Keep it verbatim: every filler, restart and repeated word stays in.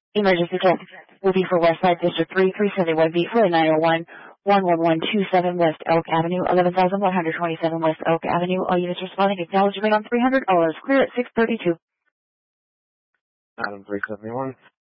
Emergency call will be for Westside District three three seventy-one B for nine oh one, one one one two seven West Elk Avenue, eleven thousand one hundred twenty-seven West Elk Avenue. All units responding, acknowledgement on three hundred dollars. Clear at six thirty-two. Adam three seventy-one.